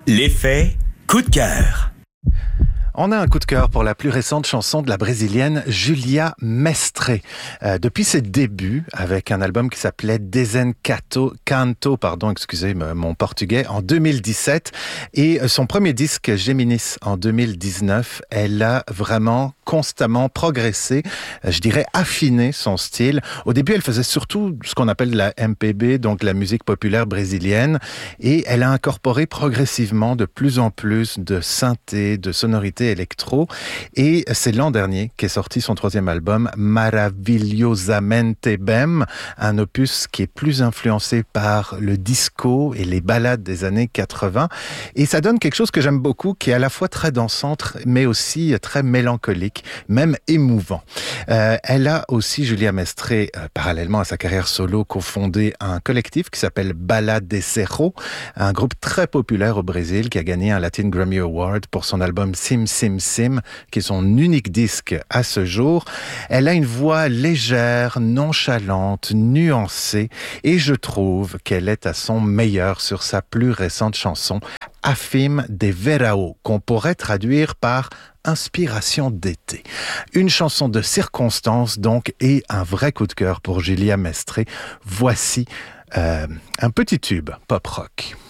L'effet coup de cœur. On a un coup de cœur pour la plus récente chanson de la brésilienne Julia Mestre. Depuis ses débuts, avec un album qui s'appelait Desencanto, excusez mon portugais, en 2017, et son premier disque Géminis en 2019, elle a vraiment constamment progressé, je dirais affiné son style. Au début, elle faisait surtout ce qu'on appelle la MPB, donc la musique populaire brésilienne, et elle a incorporé progressivement de plus en plus de synthé, de sonorités électro, et c'est l'an dernier qu'est sorti son troisième album Maravilhosamente Bem, un opus qui est plus influencé par le disco et les ballades des années 80, et ça donne quelque chose que j'aime beaucoup, qui est à la fois très dansante mais aussi très mélancolique, même émouvant. Elle a aussi, Julia Mestre, parallèlement à sa carrière solo, cofondé un collectif qui s'appelle Bala de Cerro, un groupe très populaire au Brésil qui a gagné un Latin Grammy Award pour son album Sim Sim Sim, qui est son unique disque à ce jour. Elle a une voix légère, nonchalante, nuancée, et je trouve qu'elle est à son meilleur sur sa plus récente chanson, Afim de Verão, qu'on pourrait traduire par inspiration d'été. Une chanson de circonstance donc, et un vrai coup de cœur pour Julia Mestre. Voici un petit tube pop rock.